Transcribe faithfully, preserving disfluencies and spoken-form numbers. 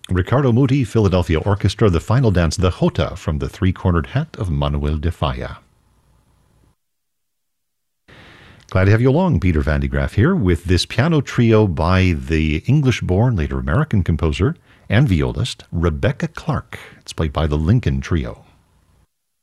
Riccardo Muti, Philadelphia Orchestra, the final dance, the Jota, from the Three-Cornered Hat of Manuel de Falla. Glad to have you along. Peter Van de Graaff here with this piano trio by the English-born, later American composer and violist Rebecca Clark. It's played by the Lincoln Trio.